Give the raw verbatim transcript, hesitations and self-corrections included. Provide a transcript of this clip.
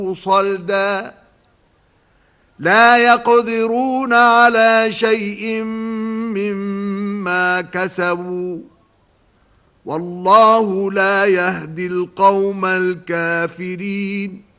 صلدا لا يقدرون على شيء مما كسبوا والله لا يهدي القوم الكافرين.